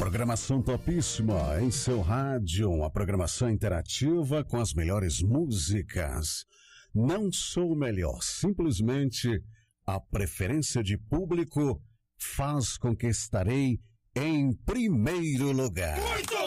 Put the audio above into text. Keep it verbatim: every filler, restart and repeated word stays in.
Programação topíssima em seu rádio, uma programação interativa com as melhores músicas. Não sou o melhor, simplesmente a preferência de público faz com que estarei em primeiro lugar. Muito